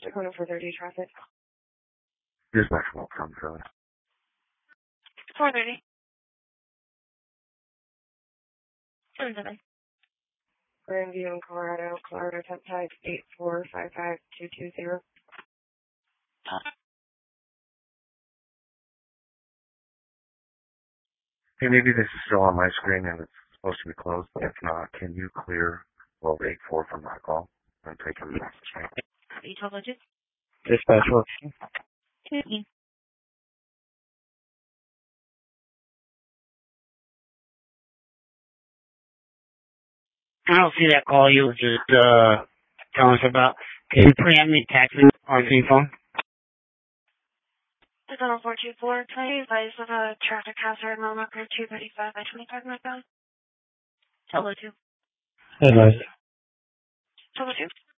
Dakota for 30 traffic. Dispatch will come through. 430. 77. Grandview in Colorado, Colorado temp type 8455220. Hey, maybe this is still on my screen and it's supposed to be closed, but if not, can you clear 1284 from that call and take a message? You told me to? Dispatch will. I don't see that call you were just telling us about. Can you preempt me taxi on the phone? It's on 424. Can I advise of a traffic hazard mile marker 235 by 25 northbound? Hello 2. Hey, guys. Hello 2.